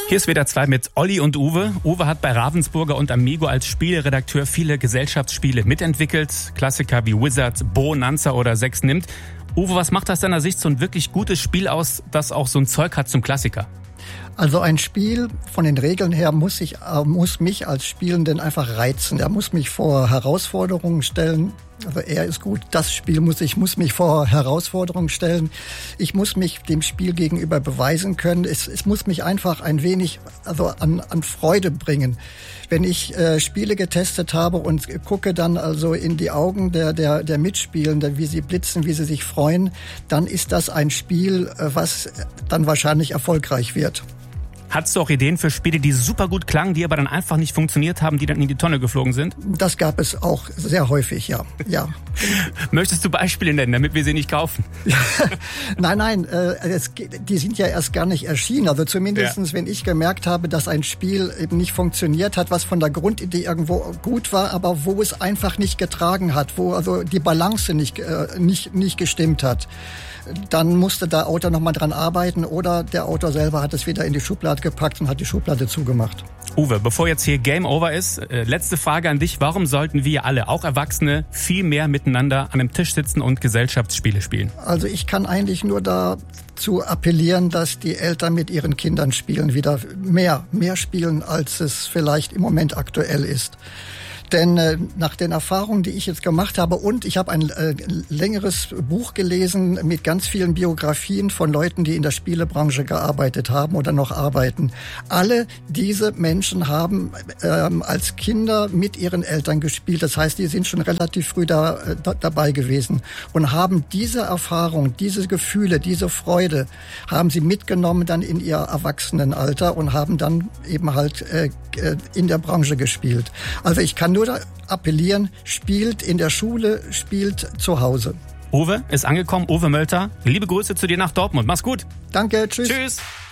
Hier ist WDR 2 mit Olli und Uwe. Uwe hat bei Ravensburger und Amigo als Spieleredakteur viele Gesellschaftsspiele mitentwickelt. Klassiker wie Wizard, Bonanza oder Sechs nimmt. Uwe, was macht aus deiner Sicht so ein wirklich gutes Spiel aus, das auch so ein Zeug hat zum Klassiker? Also ein Spiel von den Regeln her muss mich als Spielenden einfach reizen. Er muss mich vor Herausforderungen stellen. Also er ist gut, das Spiel muss mich vor Herausforderungen stellen. Ich muss mich dem Spiel gegenüber beweisen können. Es muss mich einfach ein wenig an Freude bringen. Wenn ich Spiele getestet habe und gucke dann also in die Augen der Mitspielenden, wie sie blitzen, wie sie sich freuen, dann ist das ein Spiel, was dann wahrscheinlich erfolgreich wird. Hattest du auch Ideen für Spiele, die super gut klangen, die aber dann einfach nicht funktioniert haben, die dann in die Tonne geflogen sind? Das gab es auch sehr häufig, ja. Möchtest du Beispiele nennen, damit wir sie nicht kaufen? Nein, die sind ja erst gar nicht erschienen. Also zumindestens, wenn ich gemerkt habe, dass ein Spiel eben nicht funktioniert hat, was von der Grundidee irgendwo gut war, aber wo es einfach nicht getragen hat, wo also die Balance nicht gestimmt hat, dann musste der Autor nochmal dran arbeiten oder der Autor selber hat es wieder in die Schublade gepackt und hat die Schublade zugemacht. Uwe, bevor jetzt hier Game Over ist, letzte Frage an dich. Warum sollten wir alle, auch Erwachsene, viel mehr miteinander an einem Tisch sitzen und Gesellschaftsspiele spielen? Also ich kann eigentlich nur dazu appellieren, dass die Eltern mit ihren Kindern spielen, wieder mehr spielen, als es vielleicht im Moment aktuell ist. Denn nach den Erfahrungen, die ich jetzt gemacht habe, und ich habe ein längeres Buch gelesen mit ganz vielen Biografien von Leuten, die in der Spielebranche gearbeitet haben oder noch arbeiten. Alle diese Menschen haben als Kinder mit ihren Eltern gespielt. Das heißt, die sind schon relativ früh dabei gewesen und haben diese Erfahrung, diese Gefühle, diese Freude, haben sie mitgenommen dann in ihr Erwachsenenalter und haben dann eben halt in der Branche gespielt. Also ich kann nur appellieren, spielt in der Schule, spielt zu Hause. Uwe ist angekommen, Uwe Mölter. Liebe Grüße zu dir nach Dortmund. Mach's gut. Danke, tschüss. Tschüss.